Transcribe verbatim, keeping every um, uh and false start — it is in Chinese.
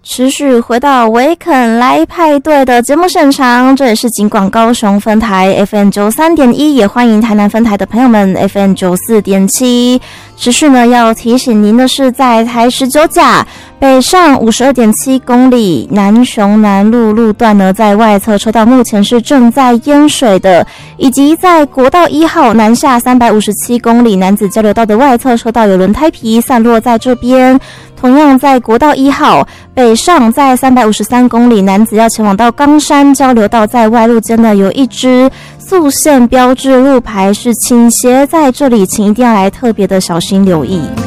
持续回到维肯来派对的节目现场，这也是警广高雄分台 F M 九十三点一，也欢迎台南分台的朋友们 F M 九十四点七。持续呢要提醒您的是，在台十九甲北上 五十二点七公里南雄南路路段呢，在外侧车道目前是正在淹水的，以及在国道一号南下三百五十七公里男子交流道的外侧车道有轮胎皮散落在这边。同样在国道一号北上，在三百五十三公里男子要前往到冈山交流道，在外路间呢有一支速限标志路牌是倾斜，在这里请一定要来特别的小心留意。